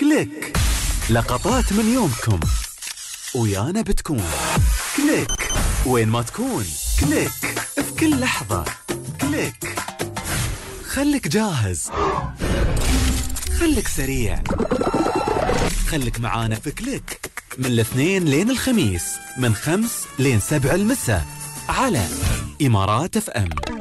كليك، لقطات من يومكم ويانا بتكون. كليك وين ما تكون، كليك في كل لحظة. كليك خلك جاهز، خلك سريع، خلك معانا في كليك من الاثنين لين الخميس من 5 لين 7 المساء على إمارات FM.